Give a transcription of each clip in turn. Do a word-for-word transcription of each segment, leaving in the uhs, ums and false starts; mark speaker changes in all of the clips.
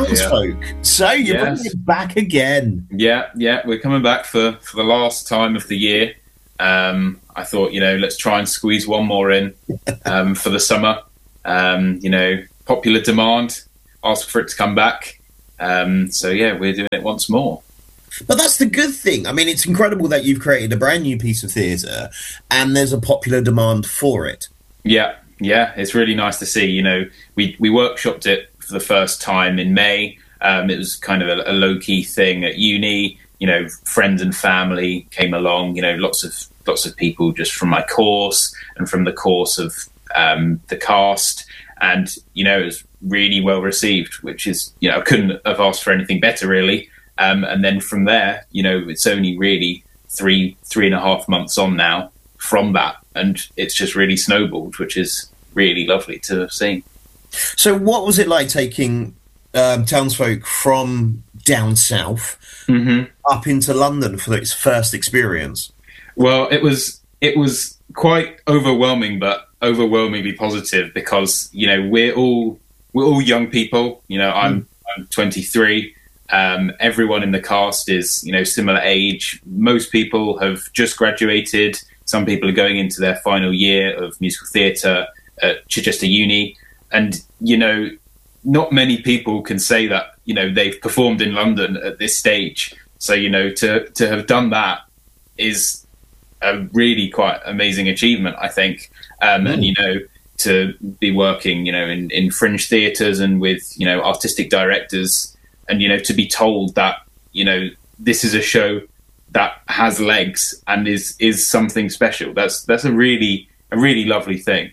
Speaker 1: Townsfolk. Yeah. So you're yes. bringing it back again.
Speaker 2: Yeah, yeah, we're coming back for, for the last time of the year. Um, I thought, you know, let's try and squeeze one more in um, for the summer. Um, you know, popular demand, ask for it to come back. Um, so, yeah, we're doing it once more.
Speaker 1: But that's the good thing. I mean, it's incredible that you've created a brand new piece of theatre and there's a popular demand for it.
Speaker 2: Yeah, yeah, it's really nice to see. You know, we, we workshopped it for the first time in May. Um, it was kind of a, a low-key thing at uni. You know, friends and family came along, you know, lots of lots of people just from my course and from the course of um, the cast. And, you know, it was really well received, which is, you know, I couldn't have asked for anything better, really. Um, and then from there, you know, it's only really three, three and a half months on now from that. And it's just really snowballed, which is really lovely to have seen.
Speaker 1: So what was it like taking um, Townsfolk from down south mm-hmm. up into London for its first experience?
Speaker 2: Well, it was it was quite overwhelming, but overwhelmingly positive because, you know, we're all we're all young people. You know, I'm mm. I'm twenty-three. Um, everyone in the cast is, you know, similar age. Most people have just graduated. Some people are going into their final year of musical theatre at Chichester Uni, and you know, not many people can say that, you know, they've performed in London at this stage. So, you know, to to have done that is a really quite amazing achievement, I think. Um, mm. And, you know, to be working, you know, in, in fringe theatres and with, you know, artistic directors and, you know, to be told that, you know, this is a show that has legs and is, is something special. That's, that's a really, a really lovely thing.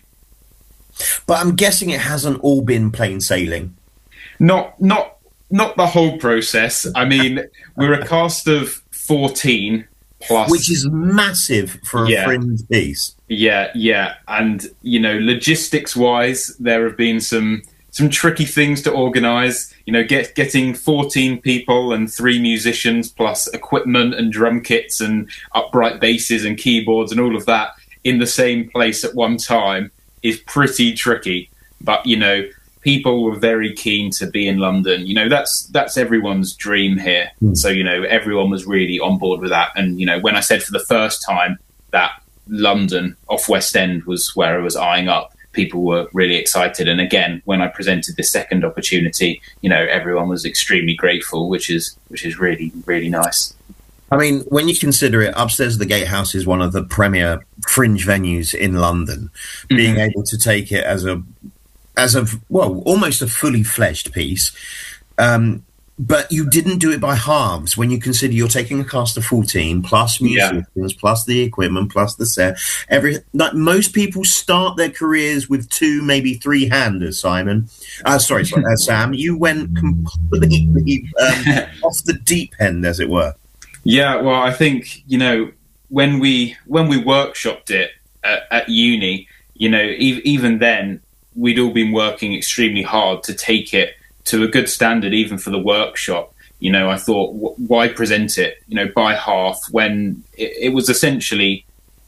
Speaker 1: But I'm guessing it hasn't all been plain sailing.
Speaker 2: Not, not, not the whole process. I mean, we're a cast of fourteen plus,
Speaker 1: which is massive for a yeah. fringe piece.
Speaker 2: Yeah, yeah, and you know, logistics-wise, there have been some some tricky things to organise. You know, get getting fourteen people and three musicians plus equipment and drum kits and upright basses and keyboards and all of that in the same place at one time is pretty tricky. But you know, people were very keen to be in London. You know, that's that's everyone's dream here. Mm. So, you know, everyone was really on board with that. And, you know, when I said for the first time that London off West End was where I was eyeing up, people were really excited. And again, when I presented this second opportunity, you know, everyone was extremely grateful, which is which is really, really nice.
Speaker 1: I mean, when you consider it, Upstairs at the Gatehouse is one of the premier fringe venues in London. Mm-hmm. Being able to take it as a as a, well, almost a fully fledged piece. Um, but you didn't do it by halves when you consider you're taking a cast of fourteen, plus musicians, yeah. plus the equipment, plus the set. Every, like, most people start their careers with two, maybe three handers, Simon. Uh, sorry, sorry uh, Sam. You went completely um, off the deep end, as it were.
Speaker 2: Yeah, well, I think, you know, when we when we workshopped it at, at uni, you know, e- even then, we'd all been working extremely hard to take it to a good standard, even for the workshop. You know, I thought, w- why present it, you know, by half when it, it was essentially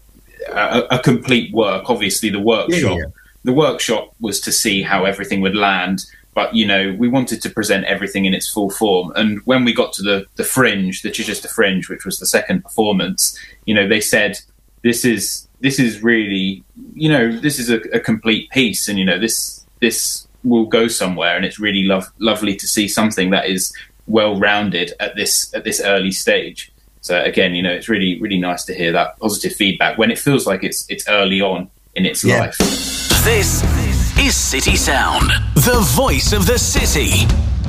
Speaker 2: a, a complete work. Obviously, the workshop, yeah, yeah. the workshop was to see how everything would land. But, you know, we wanted to present everything in its full form. And when we got to the, the Fringe, the Chichester Fringe, which was the second performance, you know, they said, this is this is really, you know, this is a, a complete piece. And, you know, this this will go somewhere. And it's really lov- lovely to see something that is well-rounded at this at this early stage. So, again, you know, it's really, really nice to hear that positive feedback when it feels like it's it's early on in its yeah. life.
Speaker 3: This is City Sound, the voice of the city.